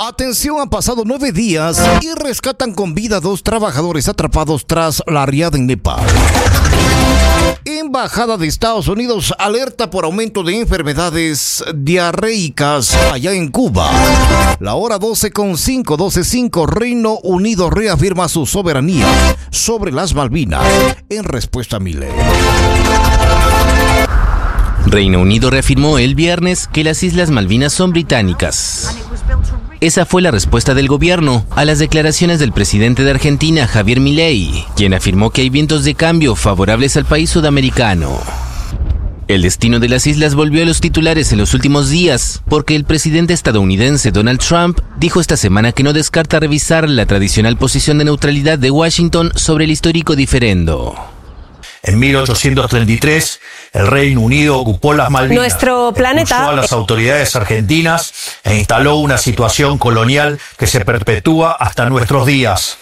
Atención, han pasado 9 días y rescatan con vida 2 trabajadores atrapados tras la riada en Nepal. Embajada de Estados Unidos alerta por aumento de enfermedades diarreicas allá en Cuba. La hora 12:05, Reino Unido reafirma su soberanía sobre las Malvinas en respuesta a Milei. Reino Unido reafirmó el viernes que las Islas Malvinas son británicas. Esa fue la respuesta del gobierno a las declaraciones del presidente de Argentina, Javier Milei, quien afirmó que hay vientos de cambio favorables al país sudamericano. El destino de las islas volvió a los titulares en los últimos días, porque el presidente estadounidense Donald Trump dijo esta semana que no descarta revisar la tradicional posición de neutralidad de Washington sobre el histórico diferendo. En 1833, el Reino Unido ocupó las Malvinas, nuestro planeta, expulsó a las autoridades argentinas e instaló una situación colonial que se perpetúa hasta nuestros días.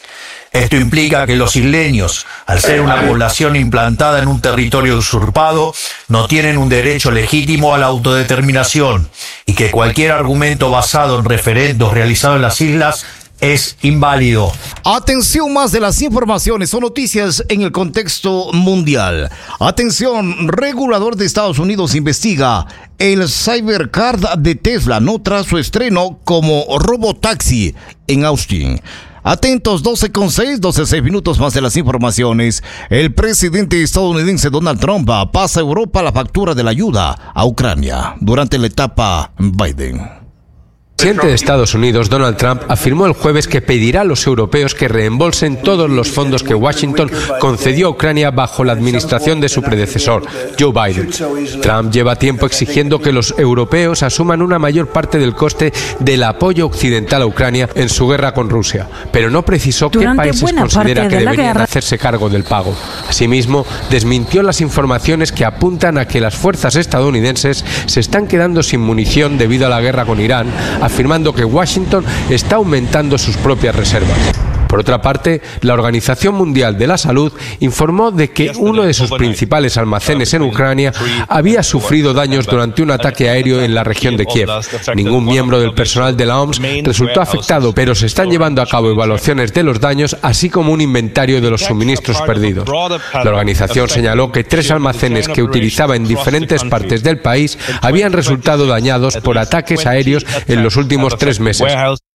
Esto implica que los isleños, al ser una población implantada en un territorio usurpado, no tienen un derecho legítimo a la autodeterminación y que cualquier argumento basado en referendos realizados en las islas es inválido. Atención, más de las informaciones o noticias en el contexto mundial. Atención, regulador de Estados Unidos investiga el Cybercar de Tesla, no tras su estreno como robotaxi en Austin. Atentos, 12:06 minutos más de las informaciones. El presidente estadounidense Donald Trump pasa a Europa la factura de la ayuda a Ucrania durante la etapa Biden. El presidente de Estados Unidos, Donald Trump, afirmó el jueves que pedirá a los europeos que reembolsen todos los fondos que Washington concedió a Ucrania bajo la administración de su predecesor, Joe Biden. Trump lleva tiempo exigiendo que los europeos asuman una mayor parte del coste del apoyo occidental a Ucrania en su guerra con Rusia, pero no precisó qué países considera que deberían hacerse cargo del pago. Asimismo, desmintió las informaciones que apuntan a que las fuerzas estadounidenses se están quedando sin munición debido a la guerra con Irán, afirmando que Washington está aumentando sus propias reservas. Por otra parte, la Organización Mundial de la Salud informó de que uno de sus principales almacenes en Ucrania había sufrido daños durante un ataque aéreo en la región de Kiev. Ningún miembro del personal de la OMS resultó afectado, pero se están llevando a cabo evaluaciones de los daños, así como un inventario de los suministros perdidos. La organización señaló que 3 almacenes que utilizaba en diferentes partes del país habían resultado dañados por ataques aéreos en los últimos 3 meses.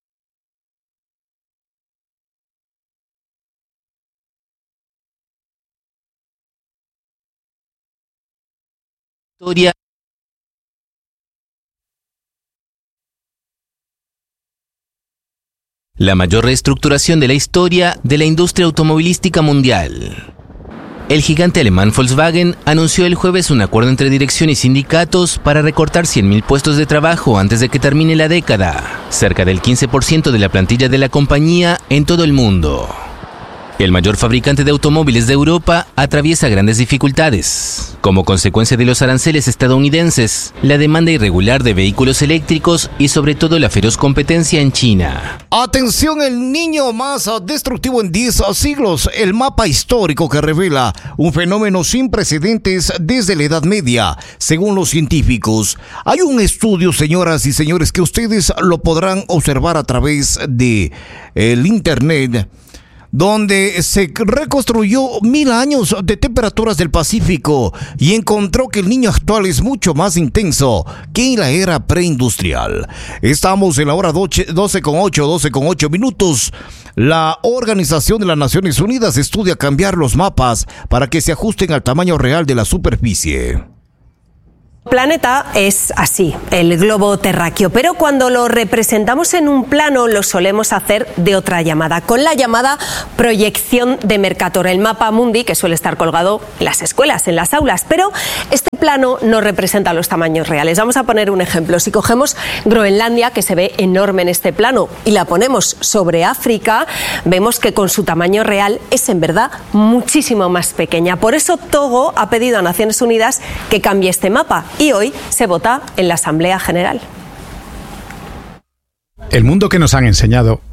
La mayor reestructuración de la historia de la industria automovilística mundial. El gigante alemán Volkswagen anunció el jueves un acuerdo entre dirección y sindicatos para recortar 100.000 puestos de trabajo antes de que termine la década, cerca del 15% de la plantilla de la compañía en todo el mundo. El mayor fabricante de automóviles de Europa atraviesa grandes dificultades. Como consecuencia de los aranceles estadounidenses, la demanda irregular de vehículos eléctricos y sobre todo la feroz competencia en China. Atención, el niño más destructivo en 10 siglos. El mapa histórico que revela un fenómeno sin precedentes desde la Edad Media, según los científicos. Hay un estudio, señoras y señores, que ustedes lo podrán observar a través de el internet, donde se reconstruyó 1000 años de temperaturas del Pacífico y encontró que el niño actual es mucho más intenso que en la era preindustrial. Estamos en la hora 12:08 minutos. La Organización de las Naciones Unidas estudia cambiar los mapas para que se ajusten al tamaño real de la superficie. El planeta es así, el globo terráqueo, pero cuando lo representamos en un plano lo solemos hacer de otra llamada, con la llamada proyección de Mercator, el mapa mundi que suele estar colgado en las escuelas, en las aulas, pero este plano no representa los tamaños reales. Vamos a poner un ejemplo. Si cogemos Groenlandia, que se ve enorme en este plano, y la ponemos sobre África, vemos que con su tamaño real es en verdad muchísimo más pequeña. Por eso Togo ha pedido a Naciones Unidas que cambie este mapa. Y hoy se vota en la Asamblea General. El mundo que nos han enseñado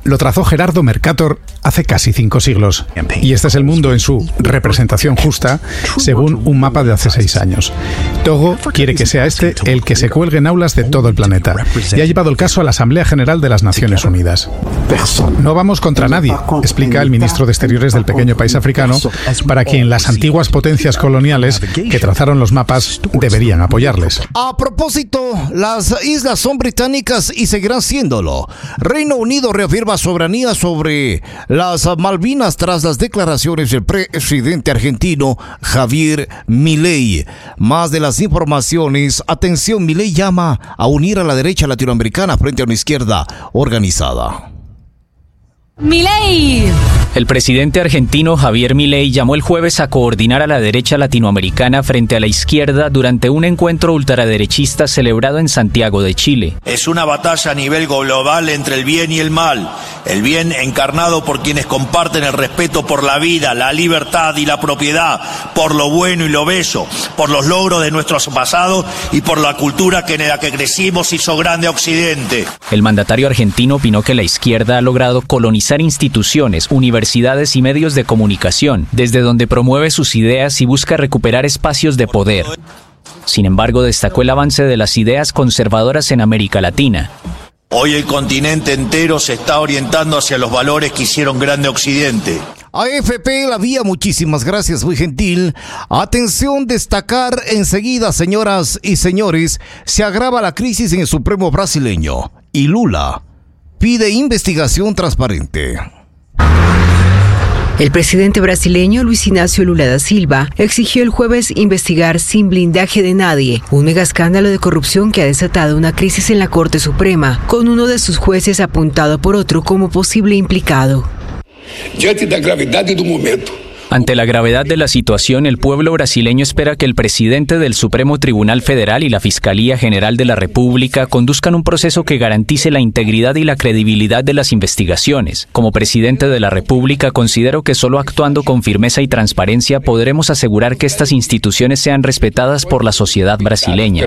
lo trazó Gerardo Mercator hace casi 5 siglos. Y este es el mundo en su representación justa, según un mapa de hace 6 años. Togo quiere que sea este el que se cuelgue en aulas de todo el planeta. Y ha llevado el caso a la Asamblea General de las Naciones Unidas. No vamos contra nadie, explica el ministro de Exteriores del pequeño país africano, para quien las antiguas potencias coloniales que trazaron los mapas deberían apoyarles. A propósito, las islas son británicas y seguirán siéndolo. Reino Unido reafirma soberanía sobre las Malvinas tras las declaraciones del presidente argentino Javier Milei. Más de las informaciones. Atención, Milei llama a unir a la derecha latinoamericana frente a una izquierda organizada. Milei. El presidente argentino Javier Milei llamó el jueves a coordinar a la derecha latinoamericana frente a la izquierda durante un encuentro ultraderechista celebrado en Santiago de Chile. Es una batalla a nivel global entre el bien y el mal. El bien encarnado por quienes comparten el respeto por la vida, la libertad y la propiedad, por lo bueno y lo bello, por los logros de nuestros pasados y por la cultura que en la que crecimos hizo grande a Occidente. El mandatario argentino opinó que la izquierda ha logrado colonizar instituciones, universidades y medios de comunicación, desde donde promueve sus ideas y busca recuperar espacios de poder. Sin embargo, destacó el avance de las ideas conservadoras en América Latina. Hoy el continente entero se está orientando hacia los valores que hicieron grande Occidente. AFP La Vía, muchísimas gracias, muy gentil. Atención, destacar enseguida, señoras y señores, se agrava la crisis en el Supremo brasileño y Lula pide investigación transparente. El presidente brasileño Luis Inácio Lula da Silva exigió el jueves investigar sin blindaje de nadie un megaescándalo de corrupción que ha desatado una crisis en la Corte Suprema, con uno de sus jueces apuntado por otro como posible implicado. Ante la gravedad de la situación, el pueblo brasileño espera que el presidente del Supremo Tribunal Federal y la Fiscalía General de la República conduzcan un proceso que garantice la integridad y la credibilidad de las investigaciones. Como presidente de la República, considero que solo actuando con firmeza y transparencia podremos asegurar que estas instituciones sean respetadas por la sociedad brasileña.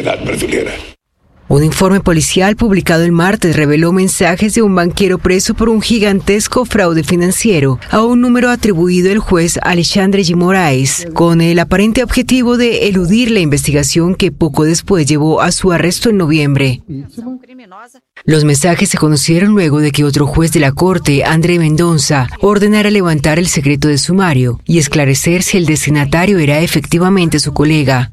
Un informe policial publicado el martes reveló mensajes de un banquero preso por un gigantesco fraude financiero a un número atribuido al juez Alexandre de Moraes, con el aparente objetivo de eludir la investigación que poco después llevó a su arresto en noviembre. Los mensajes se conocieron luego de que otro juez de la Corte, André Mendonça, ordenara levantar el secreto de sumario y esclarecer si el destinatario era efectivamente su colega.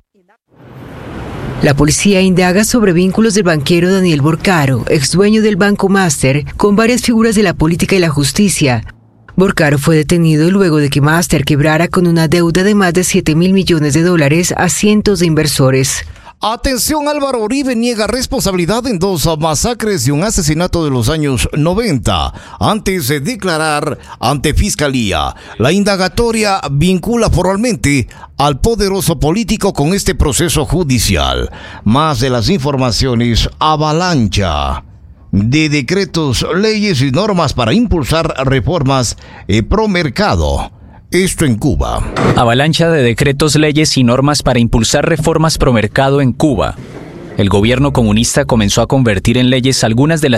La policía indaga sobre vínculos del banquero Daniel Borcaro, ex dueño del Banco Master, con varias figuras de la política y la justicia. Borcaro fue detenido luego de que Master quebrara con una deuda de más de $7.000 millones a cientos de inversores. Atención, Álvaro Uribe niega responsabilidad en 2 masacres y un asesinato de los años 90. Antes de declarar ante Fiscalía, la indagatoria vincula formalmente al poderoso político con este proceso judicial. Más de las informaciones, avalancha de decretos, leyes y normas para impulsar reformas pro mercado. Esto en Cuba. Avalancha de decretos, leyes y normas para impulsar reformas pro mercado en Cuba. El gobierno comunista comenzó a convertir en leyes algunas de las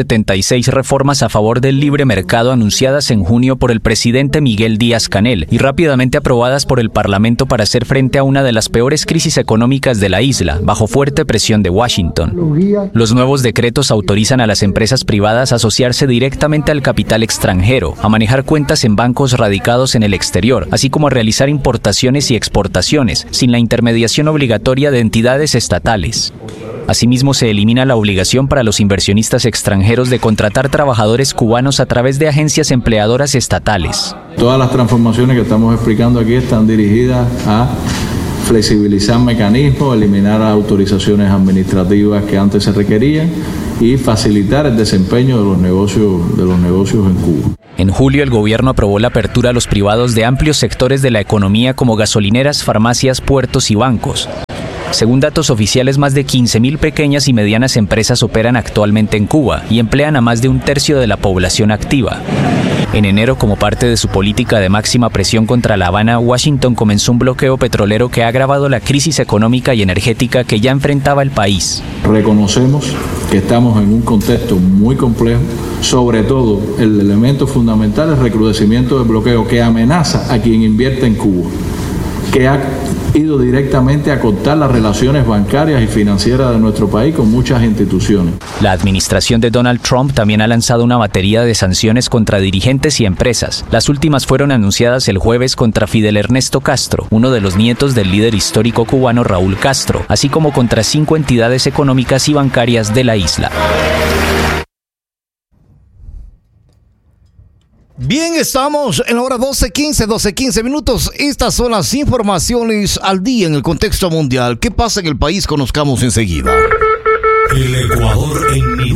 176 reformas a favor del libre mercado anunciadas en junio por el presidente Miguel Díaz-Canel y rápidamente aprobadas por el Parlamento para hacer frente a una de las peores crisis económicas de la isla, bajo fuerte presión de Washington. Los nuevos decretos autorizan a las empresas privadas a asociarse directamente al capital extranjero, a manejar cuentas en bancos radicados en el exterior, así como a realizar importaciones y exportaciones, sin la intermediación obligatoria de entidades estatales. Asimismo, se elimina la obligación para los inversionistas extranjeros de contratar trabajadores cubanos a través de agencias empleadoras estatales. Todas las transformaciones que estamos explicando aquí están dirigidas a flexibilizar mecanismos, eliminar las autorizaciones administrativas que antes se requerían y facilitar el desempeño de los negocios en Cuba. En julio, el gobierno aprobó la apertura a los privados de amplios sectores de la economía como gasolineras, farmacias, puertos y bancos. Según datos oficiales, más de 15.000 pequeñas y medianas empresas operan actualmente en Cuba y emplean a más de 1/3 de la población activa. En enero, como parte de su política de máxima presión contra La Habana, Washington comenzó un bloqueo petrolero que ha agravado la crisis económica y energética que ya enfrentaba el país. Reconocemos que estamos en un contexto muy complejo sobre todo el elemento fundamental, el recrudecimiento del bloqueo que amenaza a quien invierte en Cuba, que ha ido directamente a cortar las relaciones bancarias y financieras de nuestro país con muchas instituciones. La administración de Donald Trump también ha lanzado una batería de sanciones contra dirigentes y empresas. Las últimas fueron anunciadas el jueves contra Fidel Ernesto Castro, uno de los nietos del líder histórico cubano Raúl Castro, así como contra 5 entidades económicas y bancarias de la isla. Bien, estamos en la hora 12:15 minutos. Estas son las informaciones al día en el contexto mundial. ¿Qué pasa en el país? Conozcamos enseguida. El Ecuador en minutos.